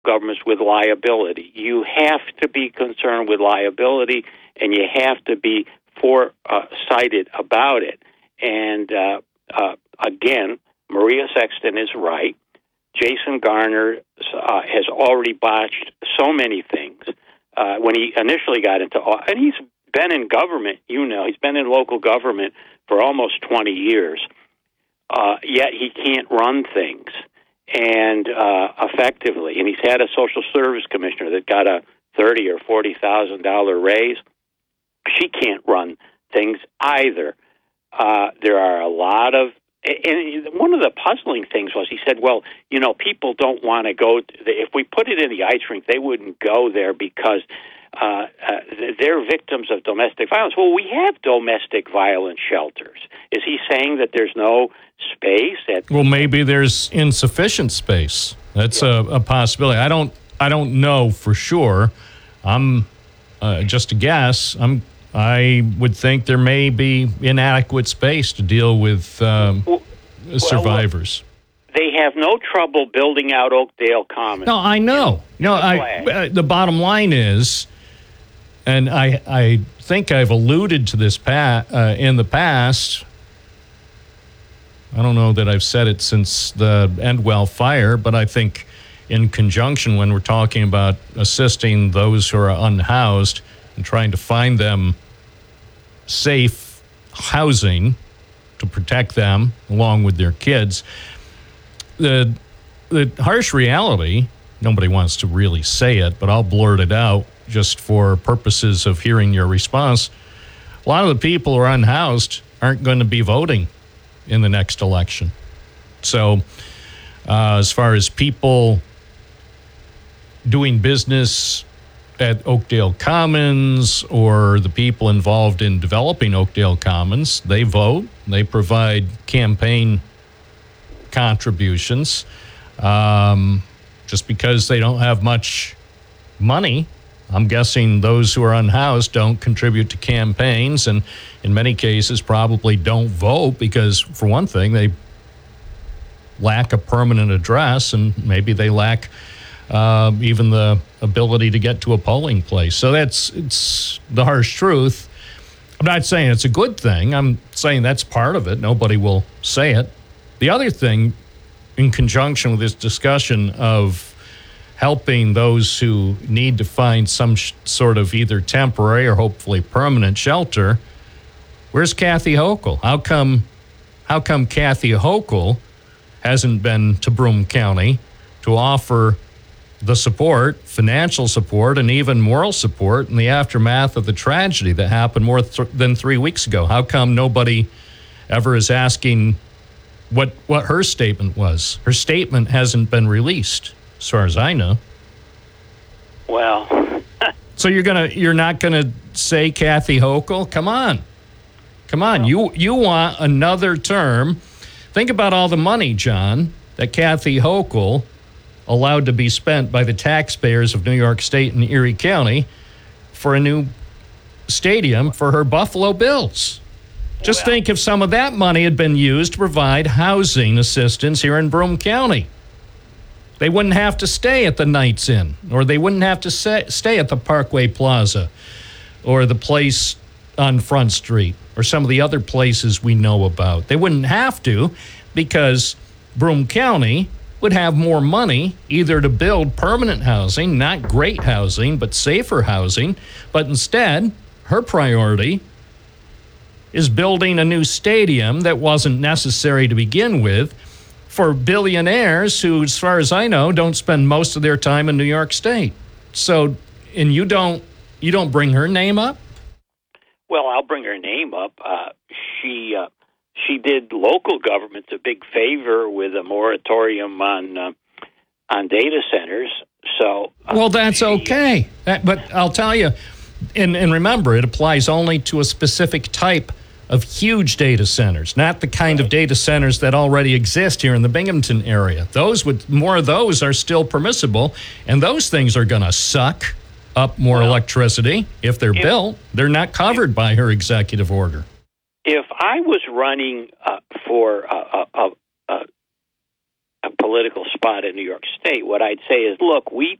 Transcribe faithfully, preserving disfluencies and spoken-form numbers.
governments with liability. You have to be concerned with liability, and you have to be foresighted about it. And uh, uh, again, Maria Sexton is right. Jason Garner uh, has already botched so many things. Uh, when he initially got into office, and he's been in government, you know, he's been in local government for almost twenty years, uh, yet he can't run things and uh, effectively. And he's had a social service commissioner that got a thirty or forty thousand dollar raise. She can't run things either. Uh, there are a lot of, and one of the puzzling things was he said, well, you know, people don't want to go, to the, if we put it in the ice rink, they wouldn't go there because uh, uh, they're victims of domestic violence. Well, we have domestic violence shelters. Is he saying that there's no space? At- well, maybe there's insufficient space. That's yeah. a, a possibility. I don't, I don't know for sure. I'm uh, just a guess. I'm I would think there may be inadequate space to deal with um, well, survivors. Well, they have no trouble building out Oakdale Commons. No, I know. No, I. Uh, the bottom line is, and I, I think I've alluded to this pa- uh, in the past. I don't know that I've said it since the Endwell fire, but I think in conjunction when we're talking about assisting those who are unhoused and trying to find them safe housing to protect them along with their kids. The the harsh reality, nobody wants to really say it, but I'll blurt it out just for purposes of hearing your response. A lot of the people who are unhoused aren't going to be voting in the next election. So uh, as far as people doing business at Oakdale Commons or the people involved in developing Oakdale Commons, they vote, they provide campaign contributions. Um, just because they don't have much money, I'm guessing those who are unhoused don't contribute to campaigns and in many cases probably don't vote because, for one thing, they lack a permanent address and maybe they lack Uh, even the ability to get to a polling place. So that's it's the harsh truth. I'm not saying it's a good thing. I'm saying that's part of it. Nobody will say it. The other thing, in conjunction with this discussion of helping those who need to find some sh- sort of either temporary or hopefully permanent shelter, where's Kathy Hochul? How come, how come Kathy Hochul hasn't been to Broome County to offer the support, financial support, and even moral support in the aftermath of the tragedy that happened more th- than three weeks ago? How come nobody ever is asking what what her statement was? Her statement hasn't been released, as far as I know. Well, so you're gonna you're not gonna say Kathy Hochul? Come on, come on. Well, you you want another term? Think about all the money, John, that Kathy Hochul allowed to be spent by the taxpayers of New York State and Erie County for a new stadium for her Buffalo Bills. Just well, think if some of that money had been used to provide housing assistance here in Broome County. They wouldn't have to stay at the Knights Inn, or they wouldn't have to stay at the Parkway Plaza, or the place on Front Street, or some of the other places we know about. They wouldn't have to because Broome County would have more money either to build permanent housing, not great housing, but safer housing. But instead, her priority is building a new stadium that wasn't necessary to begin with for billionaires who, as far as I know, don't spend most of their time in New York State. So, and you don't, you don't bring her name up? Well, I'll bring her name up. Uh, she... Uh She did local governments a big favor with a moratorium on uh, on data centers. So, uh, well, that's she, okay. That, but I'll tell you, and, and remember, it applies only to a specific type of huge data centers, not the kind right. of data centers that already exist here in the Binghamton area. Those would more of those are still permissible, and those things are going to suck up more well, electricity if they're if, built. They're not covered if, by her executive order. If I was running uh, for a, a, a, a political spot in New York State. What I'd say is, look, we